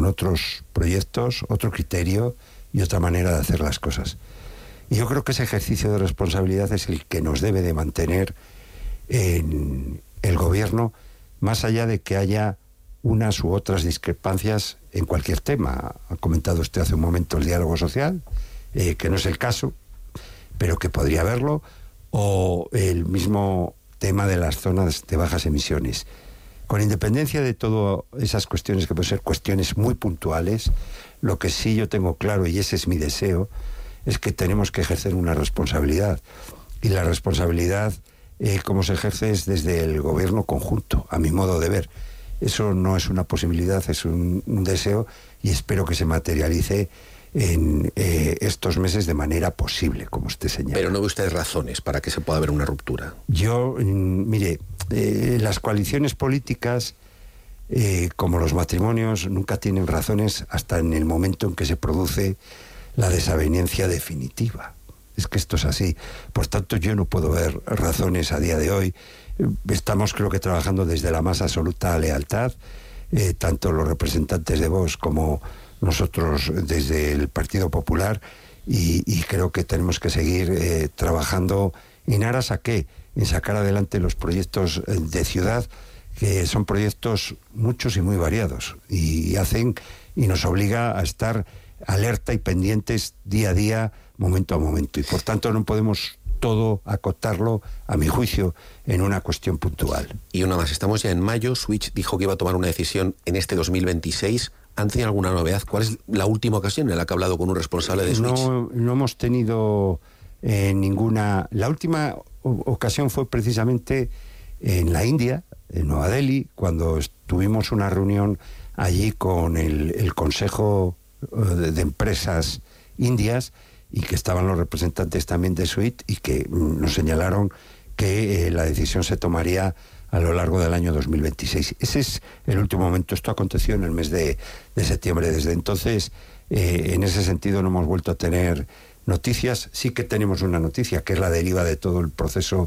con otros proyectos, otro criterio y otra manera de hacer las cosas. Y yo creo que ese ejercicio de responsabilidad es el que nos debe de mantener en el gobierno, más allá de que haya unas u otras discrepancias en cualquier tema. Ha comentado usted hace un momento el diálogo social, que no es el caso, pero que podría haberlo, o el mismo tema de las zonas de bajas emisiones. Con independencia de todas esas cuestiones, que pueden ser cuestiones muy puntuales, lo que sí yo tengo claro, y ese es mi deseo, es que tenemos que ejercer una responsabilidad. Y la responsabilidad, como se ejerce, es desde el gobierno conjunto, a mi modo de ver. Eso no es una posibilidad, es un deseo, y espero que se materialice en estos meses de manera posible, como usted señala. Pero no ve usted razones para que se pueda haber una ruptura. Yo, mire, las coaliciones políticas, como los matrimonios, nunca tienen razones hasta en el momento en que se produce la desaveniencia definitiva. Es que esto es así. Por tanto, yo no puedo ver razones a día de hoy. Estamos, creo que, trabajando desde la más absoluta lealtad, tanto los representantes de Vox como nosotros desde el Partido Popular, y creo que tenemos que seguir trabajando en aras a qué, en sacar adelante los proyectos de ciudad, que son proyectos muchos y muy variados, y nos obliga a estar alerta y pendientes día a día, momento a momento, y por tanto no podemos todo acotarlo, a mi juicio, en una cuestión puntual. Y una más, estamos ya en mayo. Switch dijo que iba a tomar una decisión en este 2026. ¿Han tenido alguna novedad? ¿Cuál es la última ocasión en la que ha hablado con un responsable de Switch? No hemos tenido ninguna. La última ocasión fue precisamente en la India, en Nueva Delhi, cuando tuvimos una reunión allí con el Consejo de Empresas Indias, y que estaban los representantes también de Switch, y que nos señalaron que la decisión se tomaría a lo largo del año 2026. Ese es el último momento. Esto aconteció en el mes de septiembre. Desde entonces, en ese sentido, no hemos vuelto a tener noticias. Sí que tenemos una noticia, que es la deriva de todo el proceso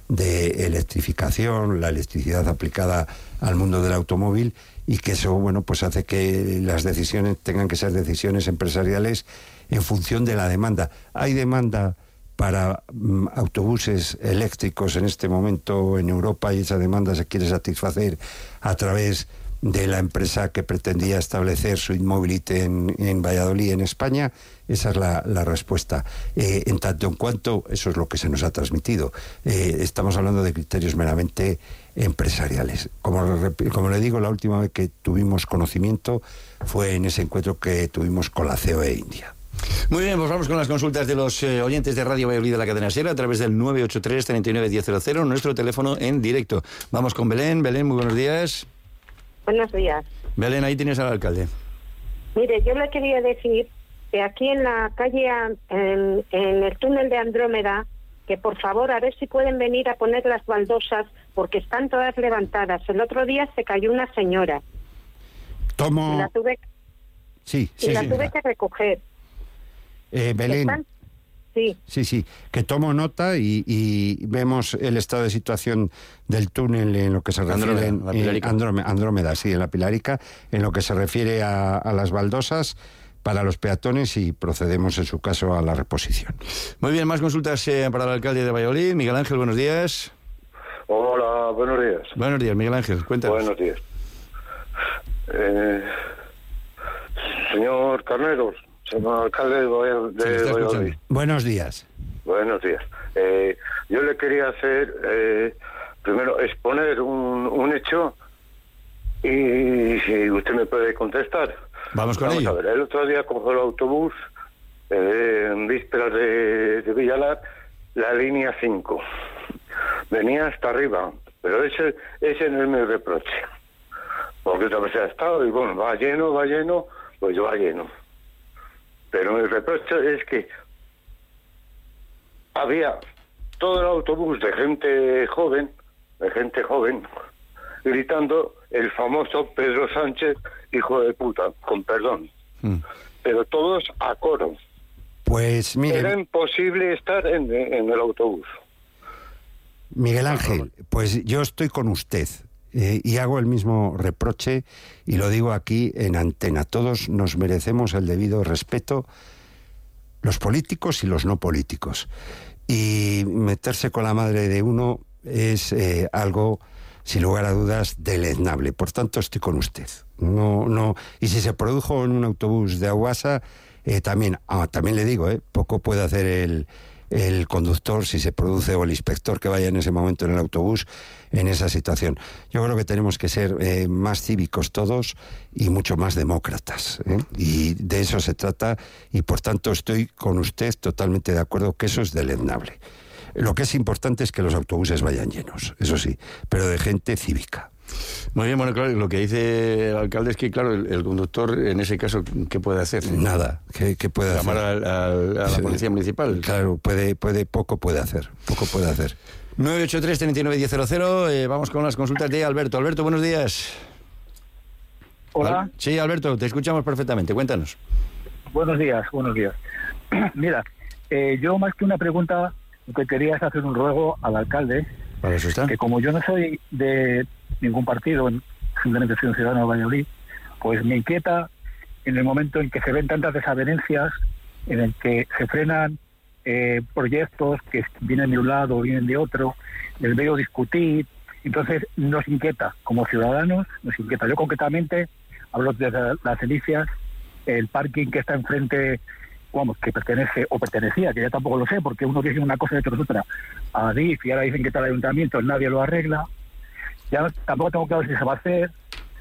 de electrificación, la electricidad aplicada al mundo del automóvil, y que eso, bueno, pues hace que las decisiones tengan que ser decisiones empresariales en función de la demanda. Hay demanda para autobuses eléctricos en este momento en Europa, y esa demanda se quiere satisfacer a través de la empresa que pretendía establecer su Mobility en Valladolid, en España. Esa es la respuesta. En tanto en cuanto, eso es lo que se nos ha transmitido. Estamos hablando de criterios meramente empresariales. Como le digo, la última vez que tuvimos conocimiento fue en ese encuentro que tuvimos con la COE India. Muy bien, pues vamos con las consultas de los oyentes de Radio Valladolid de la cadena SER a través del 983 39 1000, nuestro teléfono en directo. Vamos con Belén. Belén, muy buenos días. Buenos días. Belén, ahí tienes al alcalde. Mire, yo le quería decir que aquí en la calle, en el túnel de Andrómeda, que por favor a ver si pueden venir a poner las baldosas, porque están todas levantadas. El otro día se cayó una señora. Tomo. La tuve que recoger. Belén. Sí, que tomo nota y vemos el estado de situación del túnel en lo que se refiere Andrómeda, sí, en la Pilarica, en lo que se refiere a las baldosas para los peatones, y procedemos en su caso a la reposición. Muy bien, más consultas para el alcalde de Valladolid. Miguel Ángel, buenos días. Hola, buenos días. Buenos días, Miguel Ángel, cuéntanos. Buenos días. Señor Carneros, señor alcalde de Valladolid. Buenos días. Buenos días. Yo le quería hacer, primero, exponer un hecho, y si usted me puede contestar. Vamos con ello. A ver, el otro día cogió el autobús, en vísperas de Villalar, la línea 5. Venía hasta arriba, pero ese no es mi reproche. Porque otra vez ha estado, y bueno, va lleno, pues va lleno. Pero mi reproche es que había todo el autobús de gente joven, gritando el famoso Pedro Sánchez, hijo de puta, con perdón. Pero todos a coro. Pues mire, era imposible estar en el autobús. Miguel Ángel, pues yo estoy con usted. y hago el mismo reproche y lo digo aquí en antena. Todos nos merecemos el debido respeto, los políticos y los no políticos. Y meterse con la madre de uno es algo, sin lugar a dudas, deleznable. Por tanto, estoy con usted. No. Y si se produjo en un autobús de Aguasa, también le digo, poco puede hacer el conductor si se produce, o el inspector que vaya en ese momento en el autobús en esa situación. Yo creo que tenemos que ser más cívicos todos y mucho más demócratas, y de eso se trata, y por tanto estoy con usted totalmente de acuerdo que eso es deleznable. Lo que es importante es que los autobuses vayan llenos, eso sí, pero de gente cívica. Muy bien, bueno, claro, lo que dice el alcalde es que, claro, el conductor, en ese caso, ¿qué puede hacer? Nada, ¿qué puede hacer? Llamar a la policía municipal. Claro, poco puede hacer. 983-39-1000, vamos con las consultas de Alberto. Alberto, buenos días. Hola. Sí, Alberto, te escuchamos perfectamente, cuéntanos. Buenos días. Mira, yo más que una pregunta, lo que quería es hacer un ruego al alcalde. Para eso está. Que como yo no soy de ningún partido, simplemente soy un ciudadano de Valladolid, pues me inquieta en el momento en que se ven tantas desavenencias, en el que se frenan proyectos que vienen de un lado o vienen de otro, les veo discutir, entonces nos inquieta, como ciudadanos, nos inquieta. Yo concretamente hablo de las Delicias, el parking que está enfrente, que pertenecía, que ya tampoco lo sé, porque uno dice una cosa y otro otra, a DIF, y ahora dicen que está el ayuntamiento, nadie lo arregla. Ya tampoco tengo claro si se va a hacer.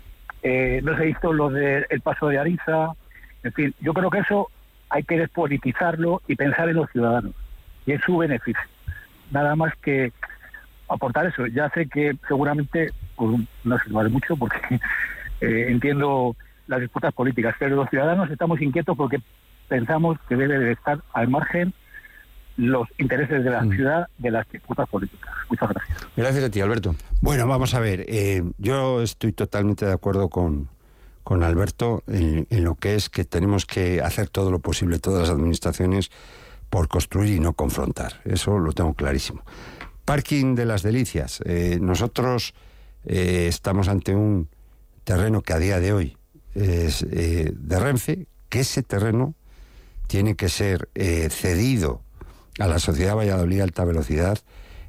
No se hizo lo del paso de Ariza. En fin, yo creo que eso hay que despolitizarlo y pensar en los ciudadanos y en su beneficio. Nada más que aportar eso. Ya sé que seguramente pues, no se vale mucho porque entiendo las disputas políticas, pero los ciudadanos estamos inquietos porque pensamos que debe de estar al margen los intereses de la ciudad de las disputas políticas. Muchas gracias. Gracias a ti, Alberto. Bueno, vamos a ver. Yo estoy totalmente de acuerdo con Alberto en lo que es que tenemos que hacer todo lo posible, todas las administraciones, por construir y no confrontar. Eso lo tengo clarísimo. Parking de las Delicias. Nosotros estamos ante un terreno que a día de hoy es de Renfe, que ese terreno tiene que ser cedido a la Sociedad Valladolid Alta Velocidad,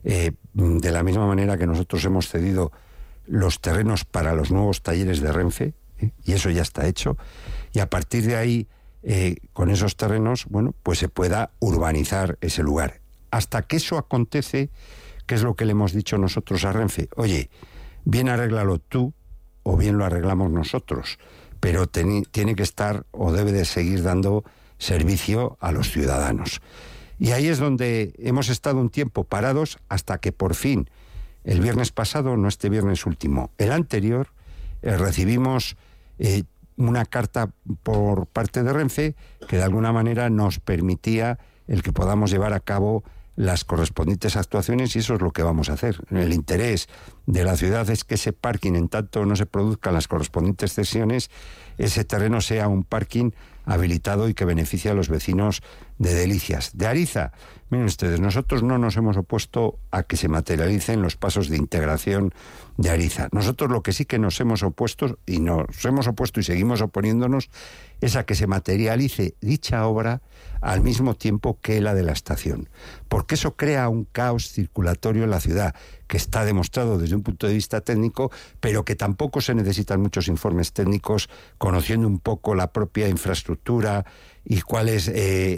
de la misma manera que nosotros hemos cedido los terrenos para los nuevos talleres de Renfe, y eso ya está hecho, y a partir de ahí, con esos terrenos, bueno, pues se pueda urbanizar ese lugar. Hasta que eso acontece, ¿qué es lo que le hemos dicho nosotros a Renfe? Oye, bien arréglalo tú, o bien lo arreglamos nosotros, pero tiene que estar o debe de seguir dando servicio a los ciudadanos. Y ahí es donde hemos estado un tiempo parados hasta que por fin, el viernes pasado, no este viernes último, el anterior, recibimos una carta por parte de Renfe que de alguna manera nos permitía el que podamos llevar a cabo las correspondientes actuaciones, y eso es lo que vamos a hacer. El interés de la ciudad es que ese parking, en tanto no se produzcan las correspondientes cesiones, ese terreno sea un parking habilitado y que beneficie a los vecinos de Delicias. De Ariza, miren ustedes, nosotros no nos hemos opuesto a que se materialicen los pasos de integración de Ariza. Nosotros lo que sí que nos hemos opuesto y seguimos oponiéndonos es a que se materialice dicha obra al mismo tiempo que la de la estación, porque eso crea un caos circulatorio en la ciudad, que está demostrado desde un punto de vista técnico, pero que tampoco se necesitan muchos informes técnicos, conociendo un poco la propia infraestructura y cuál es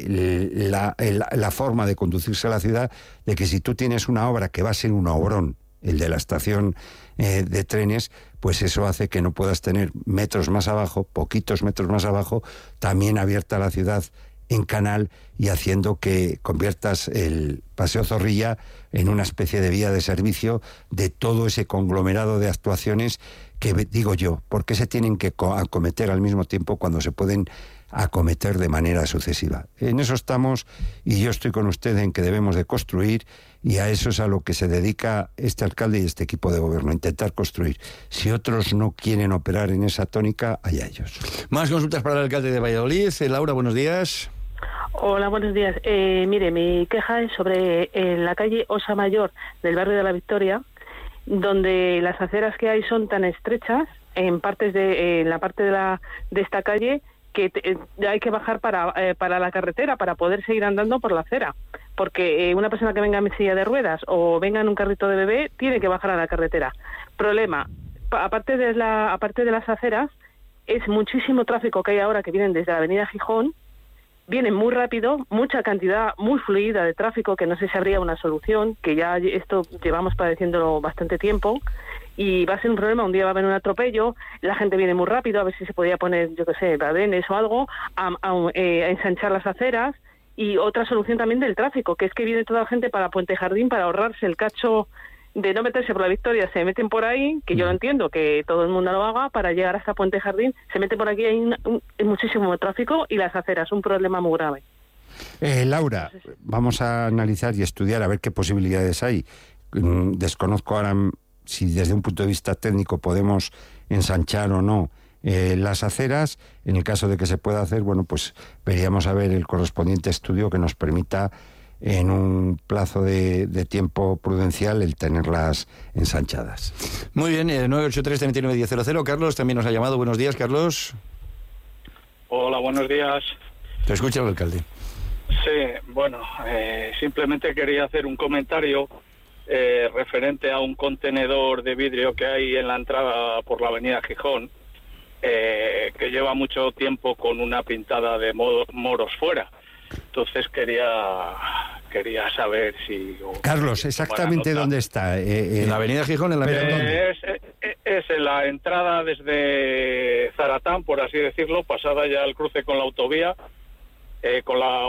la forma de conducirse a la ciudad, de que si tú tienes una obra que va a ser un obrón, el de la estación de trenes, pues eso hace que no puedas tener metros más abajo, poquitos metros más abajo, también abierta la ciudad en canal y haciendo que conviertas el Paseo Zorrilla en una especie de vía de servicio de todo ese conglomerado de actuaciones que, digo yo, ¿por qué se tienen que acometer al mismo tiempo cuando se pueden acometer de manera sucesiva? En eso estamos, y yo estoy con usted en que debemos de construir, y a eso es a lo que se dedica este alcalde y este equipo de gobierno, intentar construir. Si otros no quieren operar en esa tónica, allá ellos. Más consultas para el alcalde de Valladolid. Laura, buenos días. Hola, buenos días. Mire, mi queja es sobre la calle Osa Mayor del barrio de la Victoria. donde las aceras que hay son tan estrechas en la parte de esta calle que hay que bajar para la carretera para poder seguir andando por la acera, porque una persona que venga en silla de ruedas o venga en un carrito de bebé tiene que bajar a la carretera. Problema, aparte de las aceras, es muchísimo tráfico que hay ahora que vienen desde la avenida Gijón. Vienen muy rápido, mucha cantidad muy fluida de tráfico, que no sé si habría una solución, que ya esto llevamos padeciéndolo bastante tiempo, y va a ser un problema. Un día va a haber un atropello, la gente viene muy rápido, a ver si se podía poner, yo qué sé, badenes o algo, a ensanchar las aceras. Y otra solución también del tráfico, que es que viene toda la gente para Puente Jardín para ahorrarse el cacho de no meterse por la Victoria, se meten por ahí, que yo lo entiendo, que todo el mundo lo haga, para llegar hasta Puente Jardín, se mete por aquí, hay muchísimo tráfico y las aceras, un problema muy grave. Laura, vamos a analizar y estudiar a ver qué posibilidades hay. Desconozco ahora si desde un punto de vista técnico podemos ensanchar o no las aceras. En el caso de que se pueda hacer, bueno, pues veríamos a ver el correspondiente estudio que nos permita en un plazo de tiempo prudencial el tenerlas ensanchadas. Muy bien, 983-39-1000. Carlos también nos ha llamado. Buenos días, Carlos. Hola, buenos días. Te escucha el alcalde. Sí, bueno, simplemente quería hacer un comentario referente a un contenedor de vidrio que hay en la entrada por la avenida Gijón, que lleva mucho tiempo con una pintada de moros fuera. Entonces quería saber si... Carlos, exactamente dónde está. En la avenida Gijón, en la es en la entrada desde Zaratán, por así decirlo, pasada ya el cruce con la autovía, con la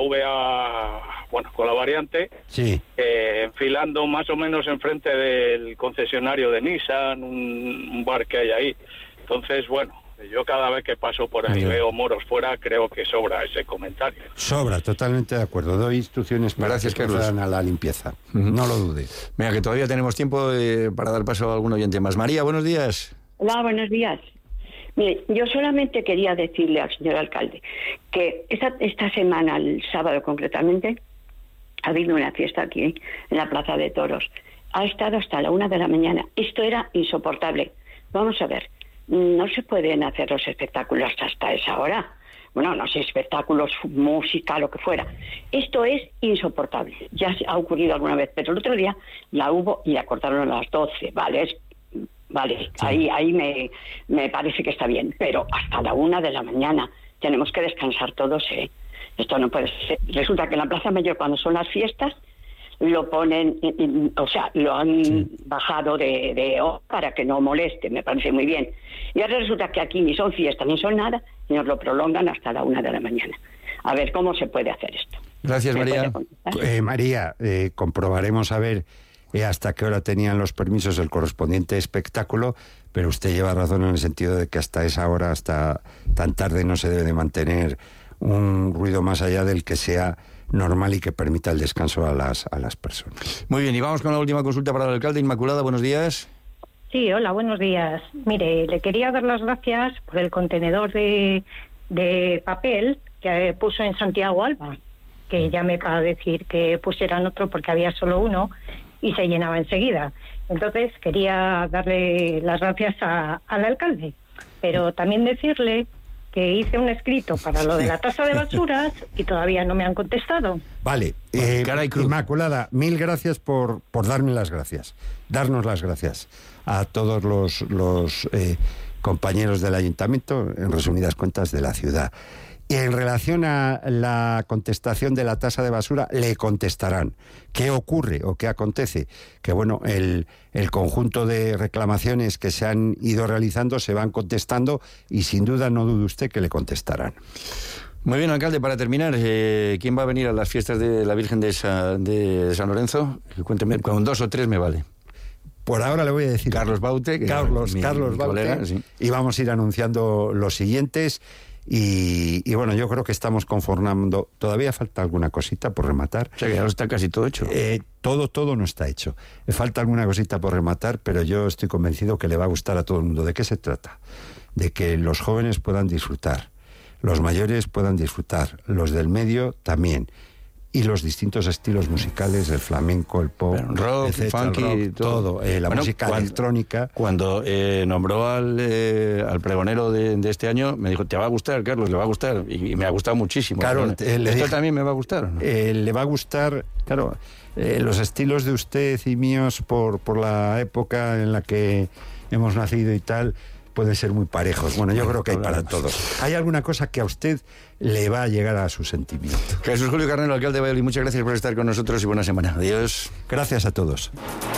VA, bueno, con la variante, sí. Enfilando más o menos enfrente del concesionario de Nissan, un bar que hay ahí. Entonces, bueno, yo cada vez que paso por ahí veo moros fuera, creo que sobra ese comentario. Sobra, totalmente de acuerdo. Doy instrucciones para que procedan a la limpieza. No lo dude. Mira, que todavía tenemos tiempo para dar paso a algún oyente más. María, buenos días. Hola, buenos días. Mire, yo solamente quería decirle al señor alcalde que esta semana, el sábado concretamente, ha habido una fiesta aquí en la Plaza de Toros. Ha estado hasta la 1 de la mañana. Esto era insoportable. Vamos a ver. No se pueden hacer los espectáculos hasta esa hora. Bueno, no sé, espectáculos, música, lo que fuera. Esto es insoportable. Ya ha ocurrido alguna vez, pero el otro día la hubo y la cortaron a las 12, ¿vale? Vale, sí. Ahí me parece que está bien, pero hasta la 1 de la mañana tenemos que descansar todos, ¿eh? Esto no puede ser. Resulta que en la Plaza Mayor, cuando son las fiestas, lo ponen, o sea, lo han bajado de para que no moleste, me parece muy bien. Y ahora resulta que aquí ni son fiestas ni son nada, y nos lo prolongan hasta la 1 de la mañana. A ver cómo se puede hacer esto. Gracias, María. María, comprobaremos a ver hasta qué hora tenían los permisos del correspondiente espectáculo, pero usted lleva razón en el sentido de que hasta esa hora, hasta tan tarde, no se debe de mantener un ruido más allá del que sea normal y que permita el descanso a las personas. Muy bien, y vamos con la última consulta para el alcalde. Inmaculada, buenos días. Sí, hola, buenos días. Mire, le quería dar las gracias por el contenedor de papel que puso en Santiago Alba, que llamé para decir que pusieran otro porque había solo uno y se llenaba enseguida. Entonces quería darle las gracias al alcalde, pero también decirle que hice un escrito para lo de la tasa de basuras y todavía no me han contestado. Vale, Inmaculada, mil gracias por darme las gracias, darnos las gracias a todos los compañeros del ayuntamiento, en resumidas cuentas de la ciudad. Y en relación a la contestación de la tasa de basura, le contestarán. ¿Qué ocurre o qué acontece? Que bueno, el conjunto de reclamaciones que se han ido realizando se van contestando y sin duda no dude usted que le contestarán. Muy bien, alcalde, para terminar, ¿quién va a venir a las fiestas de la Virgen de San Lorenzo? Cuénteme, con 2 o 3 me vale. Por ahora le voy a decir Carlos Baute, que Carlos Baute, colega, sí. Y vamos a ir anunciando los siguientes. Y bueno, yo creo que estamos conformando. Todavía falta alguna cosita por rematar. O sea que ya está casi todo hecho. Todo no está hecho. Falta alguna cosita por rematar, pero yo estoy convencido que le va a gustar a todo el mundo. ¿De qué se trata? De que los jóvenes puedan disfrutar, los mayores puedan disfrutar, los del medio también. y los distintos estilos musicales, el flamenco, el pop, rock, etcétera, funky, el rock, todo, la música electrónica. Cuando nombró al pregonero de este año, me dijo, te va a gustar, Carlos, le va a gustar, y me ha gustado muchísimo. Claro, ¿esto también me va a gustar? ¿No? Le va a gustar, claro, los estilos de usted y míos por la época en la que hemos nacido y tal, pueden ser muy parejos. Bueno, yo creo que hay para todos. Hay alguna cosa que a usted le va a llegar a su sentimiento. Jesús Julio Carnero, alcalde de Valladolid, muchas gracias por estar con nosotros y buena semana. Adiós. Gracias a todos.